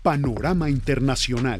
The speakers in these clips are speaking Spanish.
Panorama Internacional.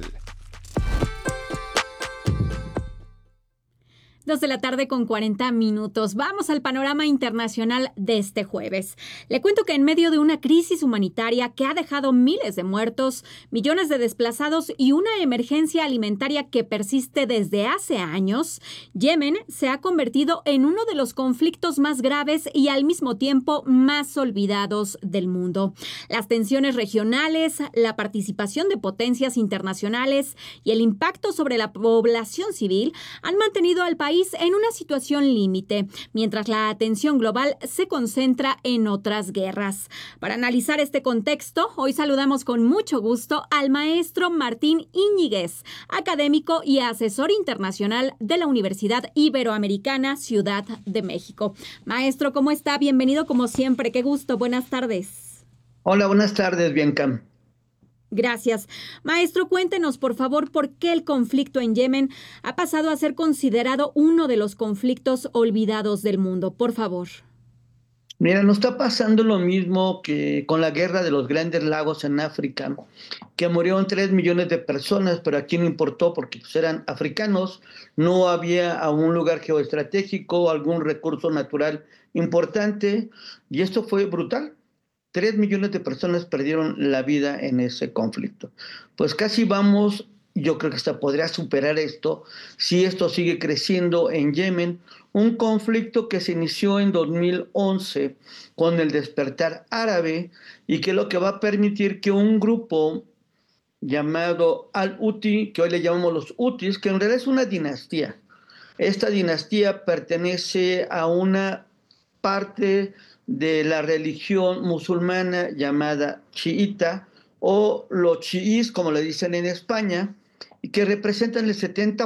2:40 p.m. Vamos al panorama internacional de este jueves. Le cuento que en medio de una crisis humanitaria que ha dejado miles de muertos, millones de desplazados y una emergencia alimentaria que persiste desde hace años, Yemen se ha convertido en uno de los conflictos más graves y al mismo tiempo más olvidados del mundo. Las tensiones regionales, la participación de potencias internacionales y el impacto sobre la población civil han mantenido al país en una situación límite, mientras la atención global se concentra en otras guerras. Para analizar este contexto, hoy saludamos con mucho gusto al maestro Martín Íñiguez, académico y asesor internacional de la Universidad Iberoamericana Ciudad de México. Maestro, ¿cómo está? Bienvenido como siempre. Qué gusto. Buenas tardes. Hola, buenas tardes, Bianca. Gracias. Maestro, cuéntenos, por favor, por qué el conflicto en Yemen ha pasado a ser considerado uno de los conflictos olvidados del mundo. Por favor. Mira, nos está pasando lo mismo que con la guerra de los Grandes Lagos en África, que murieron 3 millones de personas, pero aquí no importó porque pues, eran africanos, no había un lugar geoestratégico, algún recurso natural importante, y esto fue brutal. 3 millones de personas perdieron la vida en ese conflicto. Pues casi vamos, yo creo que hasta podría superar esto, si esto sigue creciendo en Yemen, un conflicto que se inició en 2011 con el despertar árabe y que es lo que va a permitir que un grupo llamado Al-Houthi, que hoy le llamamos los Houthis, que en realidad es una dinastía. Esta dinastía pertenece a una parte de la religión musulmana llamada chiita o los chiís, como le dicen en España, y que representan el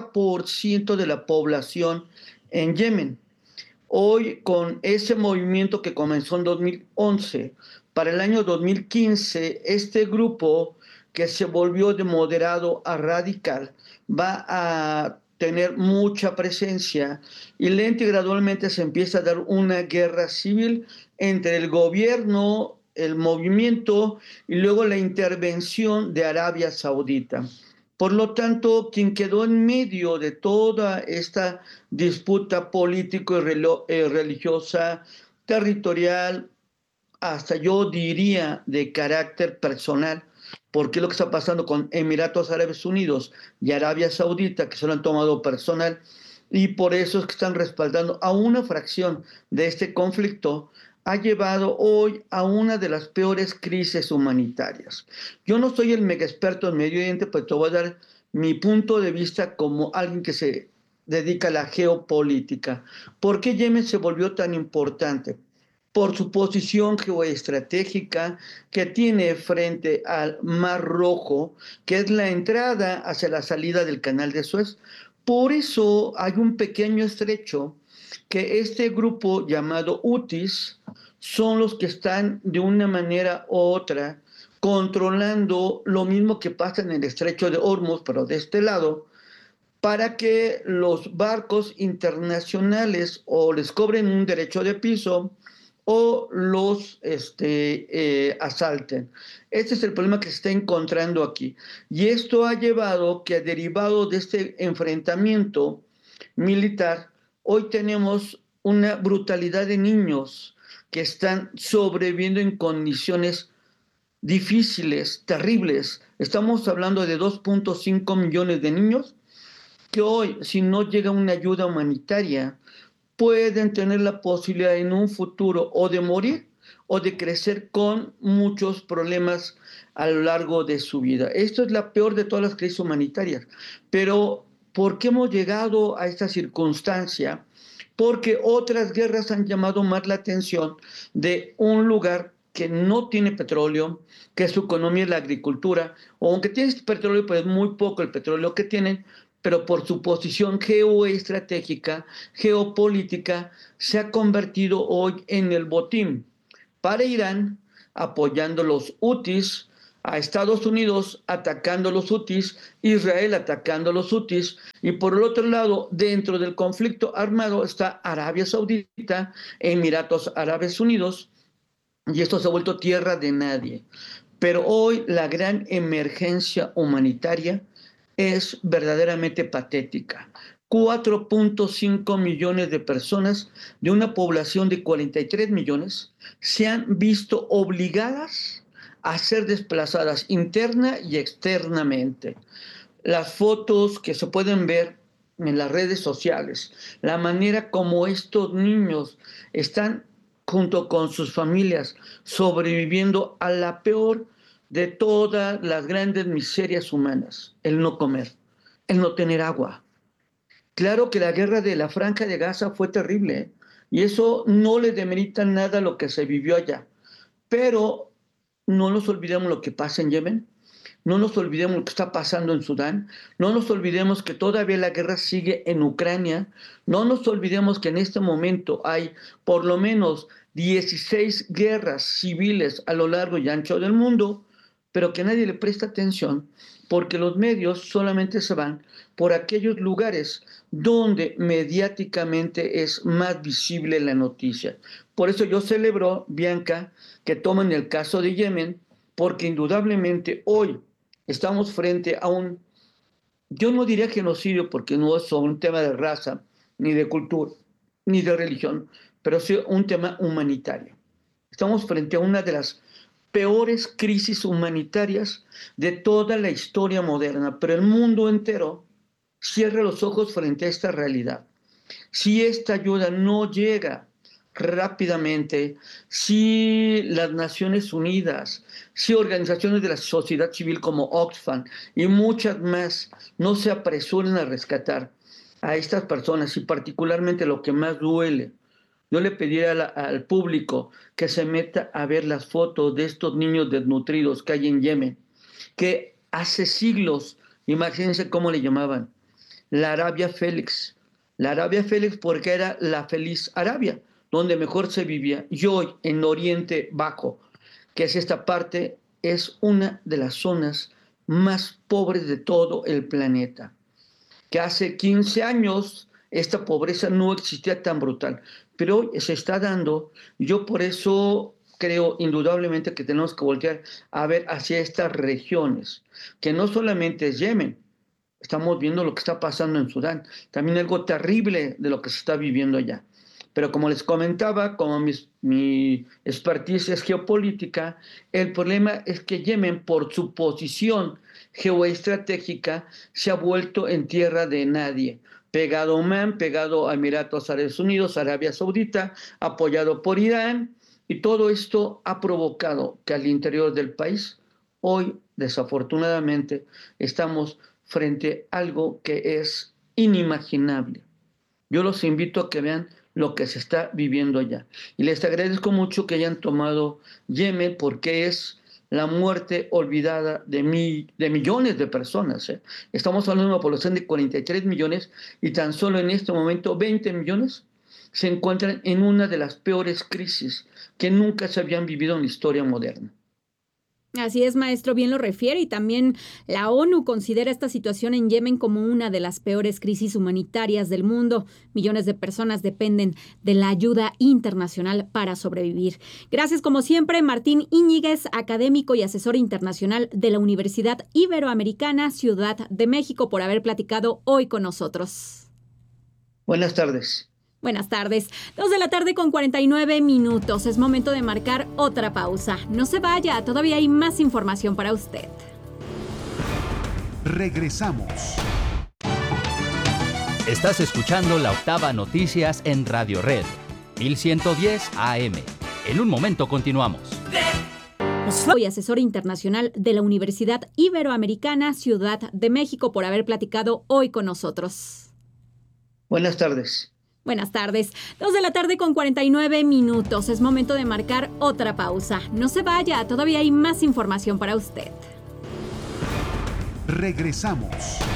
70% de la población en Yemen. Hoy, con ese movimiento que comenzó en 2011, para el año 2015, este grupo que se volvió de moderado a radical va a tener mucha presencia y lenta y gradualmente se empieza a dar una guerra civil entre el gobierno, el movimiento y luego la intervención de Arabia Saudita. Por lo tanto, quien quedó en medio de toda esta disputa político y religiosa, territorial, hasta yo diría de carácter personal, porque es lo que está pasando con Emiratos Árabes Unidos y Arabia Saudita, que se lo han tomado personal, y por eso es que están respaldando a una fracción de este conflicto, ha llevado hoy a una de las peores crisis humanitarias. Yo no soy el mega experto en Medio Oriente, pero te voy a dar mi punto de vista como alguien que se dedica a la geopolítica. ¿Por qué Yemen se volvió tan importante? Por su posición geoestratégica que tiene frente al Mar Rojo, que es la entrada hacia la salida del Canal de Suez. Por eso hay un pequeño estrecho que este grupo llamado Houthis son los que están de una manera u otra controlando lo mismo que pasa en el estrecho de Hormuz, pero de este lado, para que los barcos internacionales o les cobren un derecho de piso o los asalten. Este es el problema que se está encontrando aquí. Y esto ha llevado que, derivado de este enfrentamiento militar, hoy tenemos una brutalidad de niños que están sobreviviendo en condiciones difíciles, terribles. Estamos hablando de 2.5 millones de niños que hoy, si no llega una ayuda humanitaria, pueden tener la posibilidad en un futuro o de morir o de crecer con muchos problemas a lo largo de su vida. Esto es la peor de todas las crisis humanitarias. Pero, ¿por qué hemos llegado a esta circunstancia? Porque otras guerras han llamado más la atención de un lugar que no tiene petróleo, que su economía es la agricultura, o aunque tiene petróleo, pues es muy poco el petróleo que tienen, pero por su posición geoestratégica, geopolítica, se ha convertido hoy en el botín para Irán, apoyando los Houthis, a Estados Unidos atacando a los Houthis, Israel atacando a los Houthis, y por el otro lado, dentro del conflicto armado está Arabia Saudita, Emiratos Árabes Unidos, y esto se ha vuelto tierra de nadie. Pero hoy la gran emergencia humanitaria es verdaderamente patética. 4.5 millones de personas de una población de 43 millones se han visto obligadas a ser desplazadas interna y externamente. Las fotos que se pueden ver en las redes sociales, la manera como estos niños están junto con sus familias sobreviviendo a la peor de todas las grandes miserias humanas, el no comer, el no tener agua. Claro que la guerra de la Franja de Gaza fue terrible, ¿eh? Y eso no le demerita nada a lo que se vivió allá. Pero no nos olvidemos lo que pasa en Yemen, no nos olvidemos lo que está pasando en Sudán, no nos olvidemos que todavía la guerra sigue en Ucrania, no nos olvidemos que en este momento hay por lo menos 16 guerras civiles a lo largo y ancho del mundo, pero que nadie le presta atención porque los medios solamente se van por aquellos lugares donde mediáticamente es más visible la noticia. Por eso yo celebro, Bianca, que tomen el caso de Yemen, porque indudablemente hoy estamos frente a yo no diría genocidio porque no es un tema de raza, ni de cultura, ni de religión, pero sí un tema humanitario. Estamos frente a una de las peores crisis humanitarias de toda la historia moderna, pero el mundo entero cierra los ojos frente a esta realidad. Si esta ayuda no llega rápidamente, si las Naciones Unidas, si organizaciones de la sociedad civil como Oxfam y muchas más no se apresuran a rescatar a estas personas, y particularmente lo que más duele, yo le pediría al público que se meta a ver las fotos de estos niños desnutridos que hay en Yemen, que hace siglos, imagínense cómo le llamaban, la Arabia Félix. La Arabia Félix porque era la feliz Arabia, donde mejor se vivía. Y hoy en Oriente Bajo, que es esta parte, es una de las zonas más pobres de todo el planeta. Que hace 15 años esta pobreza no existía tan brutal, pero hoy se está dando. Yo por eso creo indudablemente que tenemos que voltear a ver hacia estas regiones, que no solamente es Yemen, estamos viendo lo que está pasando en Sudán, también algo terrible de lo que se está viviendo allá. Pero como les comentaba, como mi expertise es geopolítica, el problema es que Yemen, por su posición geoestratégica, se ha vuelto en tierra de nadie. Pegado a Omán, pegado a Emiratos Árabes Unidos, Arabia Saudita, apoyado por Irán, y todo esto ha provocado que al interior del país, hoy, desafortunadamente, estamos frente a algo que es inimaginable. Yo los invito a que vean lo que se está viviendo allá. Y les agradezco mucho que hayan tomado Yemen porque es la muerte olvidada de millones de personas. Estamos hablando de una población de 43 millones y tan solo en este momento 20 millones se encuentran en una de las peores crisis que nunca se habían vivido en la historia moderna. Así es, maestro, bien lo refiere, y también la ONU considera esta situación en Yemen como una de las peores crisis humanitarias del mundo. Millones de personas dependen de la ayuda internacional para sobrevivir. Gracias, como siempre, Martín Íñiguez, académico y asesor internacional de la Universidad Iberoamericana, Ciudad de México, por haber platicado hoy con nosotros. Buenas tardes. Buenas tardes. 2:49 p.m. Es momento de marcar otra pausa. No se vaya, todavía hay más información para usted. Regresamos. Estás escuchando La Octava Noticias en Radio Red, 1110 AM. En un momento continuamos. Soy asesor internacional de la Universidad Iberoamericana, Ciudad de México, por haber platicado hoy con nosotros. Buenas tardes. Buenas tardes. 2:49 p.m. Es momento de marcar otra pausa. No se vaya, todavía hay más información para usted. Regresamos.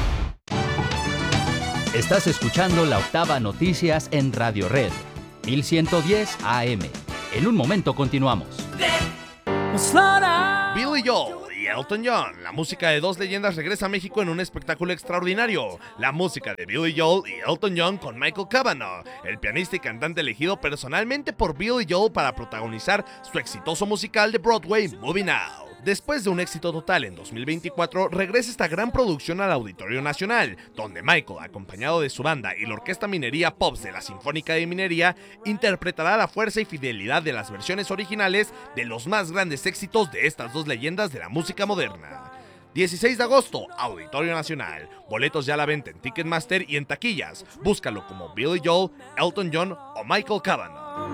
Estás escuchando La Octava Noticias en Radio Red, 1110 AM. En un momento continuamos. Billy Joel y Elton John. La música de dos leyendas regresa a México en un espectáculo extraordinario. La música de Billy Joel y Elton John con Michael Cavanagh, el pianista y cantante elegido personalmente por Billy Joel para protagonizar su exitoso musical de Broadway, Moving Out. Después de un éxito total en 2024, regresa esta gran producción al Auditorio Nacional, donde Michael, acompañado de su banda y la Orquesta Minería Pops de la Sinfónica de Minería, interpretará la fuerza y fidelidad de las versiones originales de los más grandes éxitos de estas dos leyendas de la música moderna. 16 de agosto, Auditorio Nacional. Boletos ya a la venta en Ticketmaster y en taquillas. Búscalo como Billy Joel, Elton John o Michael Cavanagh.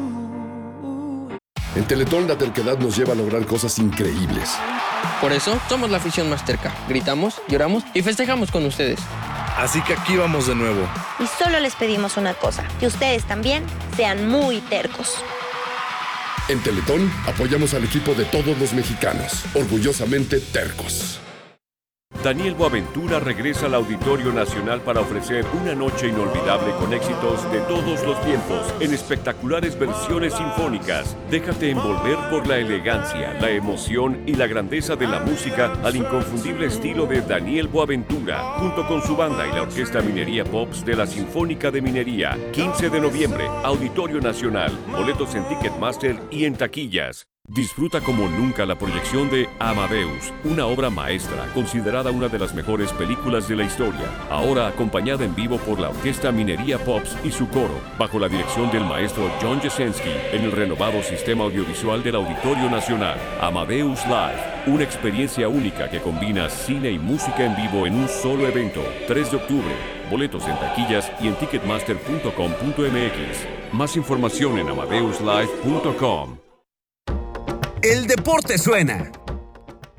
En Teletón la terquedad nos lleva a lograr cosas increíbles. Por eso somos la afición más terca. Gritamos, lloramos y festejamos con ustedes. Así que aquí vamos de nuevo. Y solo les pedimos una cosa, que ustedes también sean muy tercos. En Teletón apoyamos al equipo de todos los mexicanos, orgullosamente tercos. Daniel Boaventura regresa al Auditorio Nacional para ofrecer una noche inolvidable con éxitos de todos los tiempos en espectaculares versiones sinfónicas. Déjate envolver por la elegancia, la emoción y la grandeza de la música al inconfundible estilo de Daniel Boaventura, junto con su banda y la Orquesta Minería Pops de la Sinfónica de Minería. 15 de noviembre, Auditorio Nacional. Boletos en Ticketmaster y en taquillas. Disfruta como nunca la proyección de Amadeus, una obra maestra considerada una de las mejores películas de la historia, ahora acompañada en vivo por la Orquesta Minería Pops y su coro, bajo la dirección del maestro John Jasenski, en el renovado sistema audiovisual del Auditorio Nacional. Amadeus Live, una experiencia única que combina cine y música en vivo en un solo evento. 3 de octubre, boletos en taquillas y en ticketmaster.com.mx. Más información en amadeuslive.com. El deporte suena.